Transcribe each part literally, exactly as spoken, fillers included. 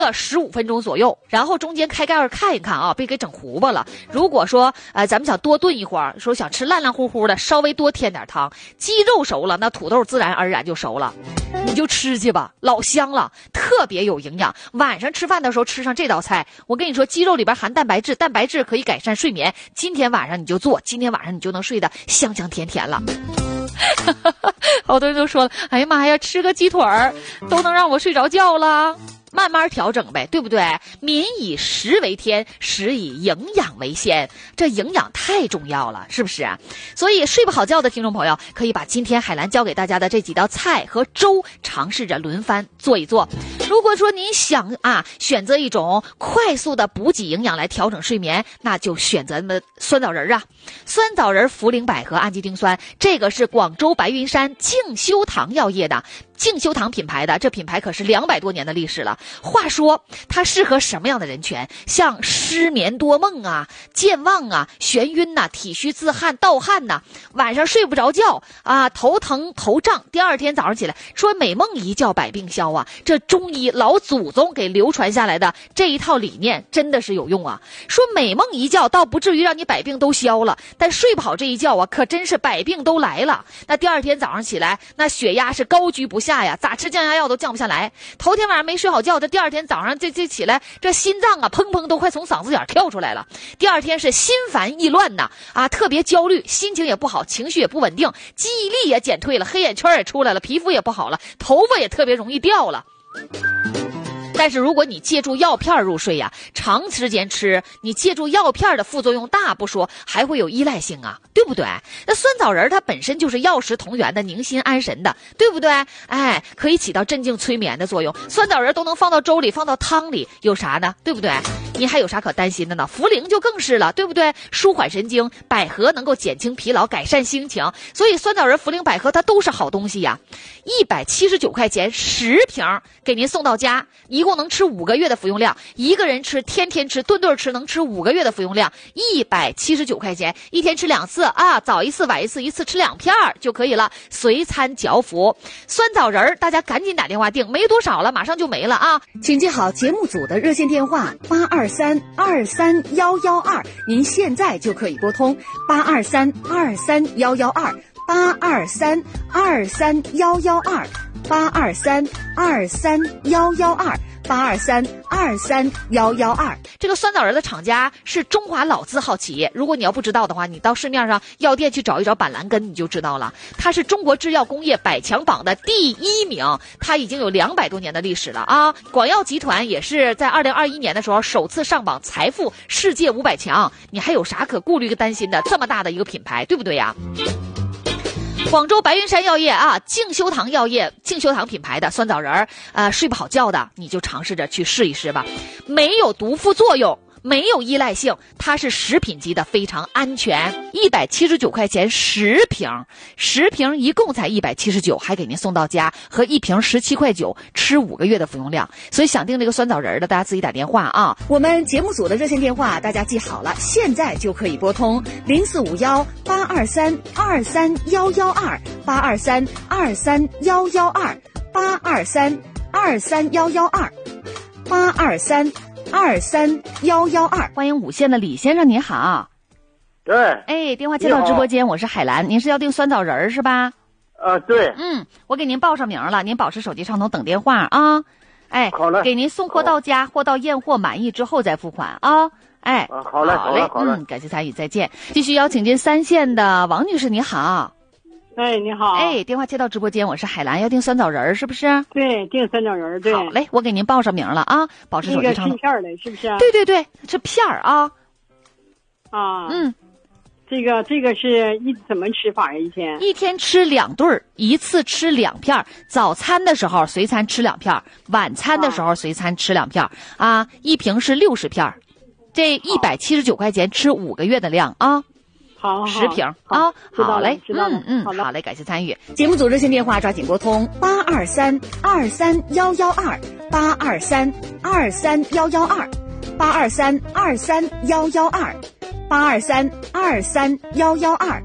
个十五分钟左右，然后中间开盖看一看啊，别给整糊巴了。如果说呃咱们想多炖一会儿，说想吃烂烂乎乎的，稍微多添点汤。鸡肉熟了，那土豆自然而然就熟了，你就吃去吧，老香了，特别有营养。晚上吃饭的时候吃上这道菜，我跟你说，鸡肉里边含蛋白质，蛋白质可以改善睡眠。今天晚上你就做，今天晚上你就能睡得香香甜甜了。好多人都说了，哎呀妈呀，吃个鸡腿儿都能让我睡着觉了。慢慢调整呗，对不对？民以食为天，食以营养为先，这营养太重要了，是不是啊？所以睡不好觉的听众朋友，可以把今天海兰教给大家的这几道菜和粥尝试着轮番做一做。如果说您想啊选择一种快速的补给营养来调整睡眠，那就选择那酸枣仁啊。酸枣仁、茯苓百合、氨基丁酸，这个是广州白云山静修堂药业的。静修堂品牌的，这品牌可是两百多年的历史了。话说它适合什么样的人群？像失眠多梦啊、健忘啊、眩晕呐、啊、体虚自汗、盗汗呐、啊，晚上睡不着觉啊，头疼头胀，第二天早上起来说美梦一觉百病消啊。这中医老祖宗给流传下来的这一套理念真的是有用啊。说美梦一觉倒不至于让你百病都消了，但睡不好这一觉啊，可真是百病都来了。那第二天早上起来，那血压是高居不下呀，咋吃降压药都降不下来。头天晚上没睡好觉，这第二天早上这这起来，这心脏啊砰砰都快从嗓子眼跳出来了。第二天是心烦意乱呐，啊，特别焦虑，心情也不好，情绪也不稳定，记忆力也减退了，黑眼圈也出来了，皮肤也不好了，头发也特别容易掉了。但是如果你借助药片入睡呀，长时间吃，你借助药片的副作用大不说，还会有依赖性啊，对不对？那酸枣仁它本身就是药食同源的，宁心安神的，对不对？哎，可以起到镇静催眠的作用。酸枣仁都能放到粥里，放到汤里，有啥呢？对不对？你还有啥可担心的呢？茯苓就更是了，对不对？舒缓神经，百合能够减轻疲劳，改善心情，所以酸枣仁、茯苓、百合它都是好东西呀。一百七十九块钱十瓶，给您送到家，一共能吃五个月的服用量，一个人吃，天天吃，顿顿吃，能吃五个月的服用量。一百七十九块钱，一天吃两次啊，早一次晚一次，一次吃两片就可以了，随餐嚼服。酸枣仁大家赶紧打电话订，没多少了，马上就没了啊！ 请记好节目组的热线电话八二三二三幺幺二，您现在就可以拨通八二三二三幺幺二八二三二三幺幺二八二三二三幺幺二八二三二三幺幺二。 这个酸枣仁的厂家是中华老字号企业，如果你要不知道的话，你到市面上药店去找一找板蓝根，你就知道了。它是中国制药工业百强榜的第一名，它已经有两百多年的历史了啊！广药集团也是在二零二一年的时候首次上榜财富世界五百强，你还有啥可顾虑担心的？这么大的一个品牌，对不对呀？广州白云山药业啊，静修堂药业，静修堂品牌的酸枣仁，呃，睡不好觉的你就尝试着去试一试吧，没有毒副作用，没有依赖性，它是食品级的，非常安全。一百七十九块钱十瓶，十瓶一共才一百七十九，还给您送到家，和一瓶十七块九，吃五个月的服用量。所以想订这个酸枣仁的，大家自己打电话啊。 我们节目组的热线电话大家记好了，现在就可以拨通零四五幺八二三二三幺幺二八二三二三幺幺二八二三二三幺幺二八二三二三幺幺二。 欢迎五线的李先生，您好。 对， 哎，电话接到直播间，我是海兰，您是要订酸枣仁是吧？ 啊，对。 嗯，我给您报上名了，您保持手机上头等电话啊。哎， 好嘞， 给您送货到家，货到验货满意之后再付款啊。哎， 啊，好嘞， 好嘞， 好嘞， 嗯，感谢参与，再见。继续邀请进三线的王女士，你好。 哎，你好。 哎，电话接到直播间，我是海兰，要订酸枣仁是不是？ 对，订酸枣仁，对。 好嘞，我给您报上名了啊，保持手机上。 那个片儿的，是不是？ 对对对，是片儿啊。 啊， 嗯， 这个这个是一怎么吃法呀？一天一天吃两顿儿，一次吃两片，早餐的时候随餐吃两片，晚餐的时候随餐吃两片啊, 啊，一瓶是六十片，这一百七十九块钱吃五个月的量啊。 好， 十瓶啊，好嘞，嗯嗯，好嘞，感谢参与。 节目组热线电话抓紧拨通八二三二三幺幺二八二三二三幺幺二八二三二三幺幺二八二三二三幺幺二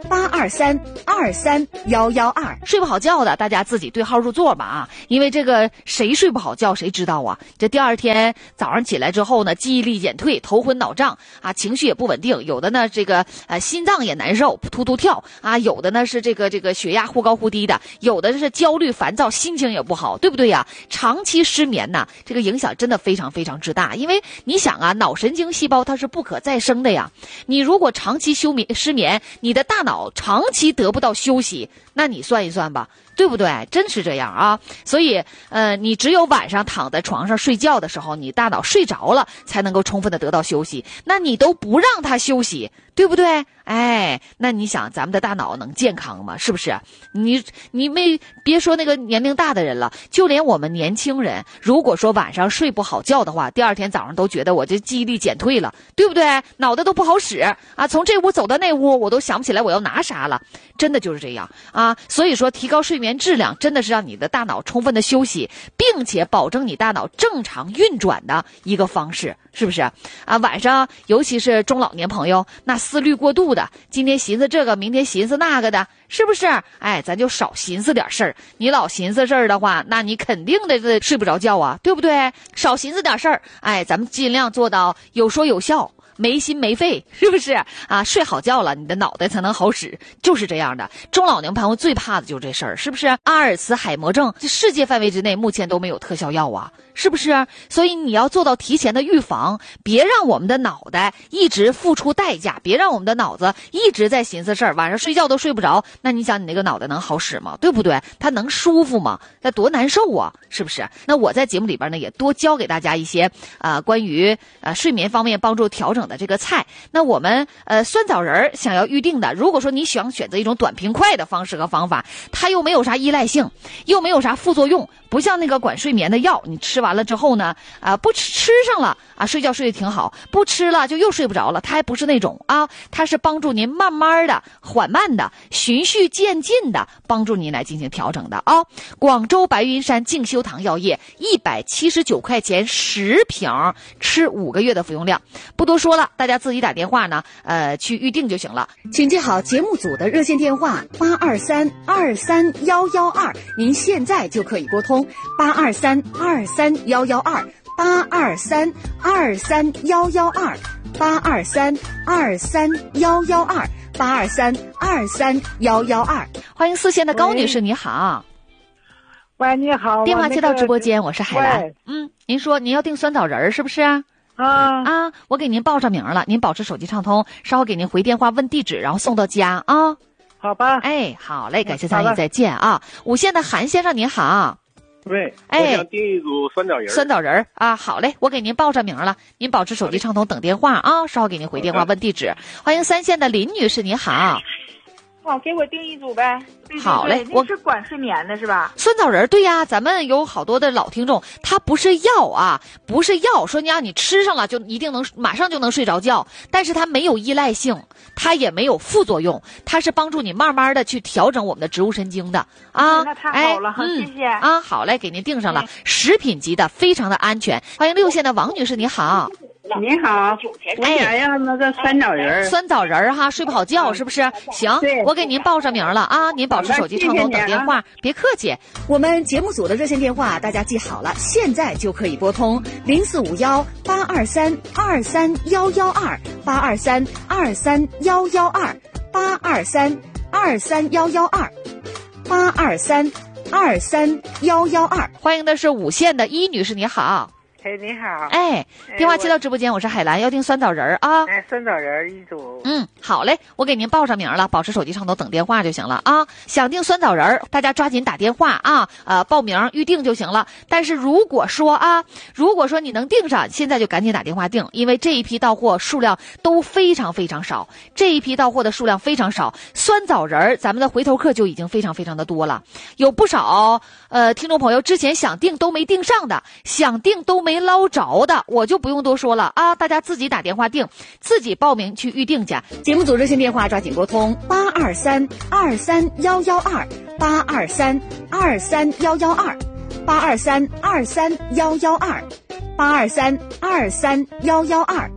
八二三二三幺幺二。 睡不好觉的，大家自己对号入座吧啊！因为这个谁睡不好觉谁知道啊。这第二天早上起来之后呢，记忆力减退，头昏脑胀啊，情绪也不稳定，有的呢这个呃心脏也难受，突突跳啊，有的呢是这个这个血压忽高忽低的，有的是焦虑烦躁，心情也不好，对不对呀？长期失眠呐，这个影响真的非常非常之大。因为你想啊，脑神经细胞它是不可再生的呀，你如果长期休眠失眠，你的大脑长期得不到休息，那你算一算吧，对不对？真是这样啊。所以呃，你只有晚上躺在床上睡觉的时候，你大脑睡着了才能够充分的得到休息，那你都不让它休息，对不对？哎，那你想咱们的大脑能健康吗？是不是？你你没别说那个年龄大的人了，就连我们年轻人，如果说晚上睡不好觉的话，第二天早上都觉得我这记忆力减退了，对不对？脑袋都不好使啊，从这屋走到那屋我都想不起来我要拿啥了，真的就是这样啊。所以说提高睡眠质量真的是让你的大脑充分的休息，并且保证你大脑正常运转的一个方式，是不是啊？晚上尤其是中老年朋友，那思虑过度的，今天寻思这个明天寻思那个的，是不是？哎，咱就少寻思点事儿。你老寻思事儿的话，那你肯定的是睡不着觉啊，对不对？少寻思点事儿，哎，咱们尽量做到有说有笑，没心没肺，是不是啊？睡好觉了，你的脑袋才能好使，就是这样的。中老年朋友最怕的就是这事儿，是不是？阿尔茨海默症，这世界范围之内目前都没有特效药啊，是不是？所以你要做到提前的预防，别让我们的脑袋一直付出代价，别让我们的脑子一直在寻思事儿，晚上睡觉都睡不着，那你想你那个脑袋能好使吗？对不对？它能舒服吗？那多难受啊，是不是？那我在节目里边呢，也多教给大家一些啊、呃、关于呃睡眠方面帮助调整的这个菜。那我们呃酸枣仁想要预定的，如果说你想选择一种短平快的方式和方法，它又没有啥依赖性，又没有啥副作用，不像那个管睡眠的药，你吃完了之后呢啊、呃、不吃吃上了啊睡觉睡得挺好，不吃了就又睡不着了，它还不是那种啊，它是帮助您慢慢的缓慢的循序渐进的帮助您来进行调整的啊。广州白云山静修堂药业一百七十九块钱十瓶，吃五个月的服用量，不多说了，大家自己打电话呢呃去预定就行了。 请记好节目组的热线电话八二三二三幺幺二，您现在就可以拨通八二三二三幺幺二八二三二三幺幺二八二三二三幺幺二八二三二三幺幺二。 欢迎四线的高女士，你好。 喂，你好， 电话接到直播间， 我、 我是海兰。嗯，您说您要订酸枣仁儿是不是啊？ 啊啊，我给您报上名了，您保持手机畅通，稍后给您回电话问地址，然后送到家啊。 好吧。 哎，好嘞，感谢参与，再见啊。五线的韩先生您好。 喂， 哎， 我想订一组酸枣仁。 酸枣仁儿啊，好嘞，我给您报上名了，您保持手机畅通，等电话啊，稍后给您回电话问地址。欢迎三线的林女士，你好。 好，给我订一组呗。对对对， 好嘞，我是管睡眠的是吧？ 酸枣仁，对呀，咱们有好多的老听众，它不是药啊，不是药，说你让你吃上了就一定能马上就能睡着觉，但是它没有依赖性，它也没有副作用，它是帮助你慢慢的去调整我们的植物神经的啊。 那太好了， 哎、嗯， 谢谢啊，好嘞，给您订上了，食品级的，非常的安全。欢迎六线的王女士，你好。 你好，我想要那个酸枣仁儿。 酸枣仁儿哈，睡不好觉是不是？行，我给您报上名了啊，您保持手机畅通，等电话，别客气。 我们节目组的热线电话大家记好了，现在就可以拨通零四五幺八二三二三幺幺二八二三二三幺幺二八二三二三幺幺二八二三二三幺幺二。 欢迎的是五线的一女士，你好。 哎，你好。 哎，电话接到直播间，我是海兰，要订酸枣仁儿啊。 哎，酸枣仁儿一组。 嗯，好嘞，我给您报上名了，保持手机畅通，等电话就行了啊。想订酸枣仁儿，大家抓紧打电话啊，呃，报名预定就行了。但是如果说啊，如果说你能订上，现在就赶紧打电话订，因为这一批到货数量都非常非常少，这一批到货的数量非常少。酸枣仁儿，咱们的回头客就已经非常非常的多了，有不少呃听众朋友之前想订都没订上的，想订都没。没捞着的，我就不用多说了啊！大家自己打电话订，自己报名去预定去。 节目组热线电话抓紧拨通八二三二三幺幺二八二三二三幺幺二八二三二三幺幺二八二三二三幺幺二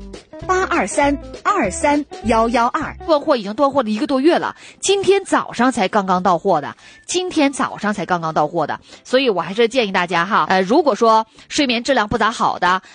八二三二三幺幺二。 断货已经断货了一个多月了，今天早上才刚刚到货的，今天早上才刚刚到货的，所以我还是建议大家哈，呃，如果说睡眠质量不咋好的，